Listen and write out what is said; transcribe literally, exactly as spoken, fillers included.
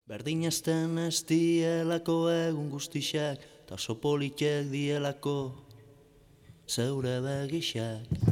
Berdin ezten ez dielako egun guztixak, ta oso politek dielako zeure begixak.